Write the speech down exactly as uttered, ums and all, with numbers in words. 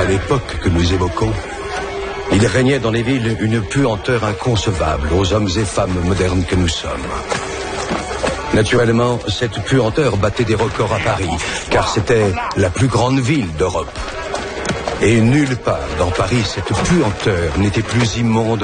À l'époque que nous évoquons, il régnait dans les villes une puanteur inconcevable aux hommes et femmes modernes que nous sommes. Naturellement, cette puanteur battait des records à Paris, car c'était la plus grande ville d'Europe. Et nulle part dans Paris, cette puanteur n'était plus immonde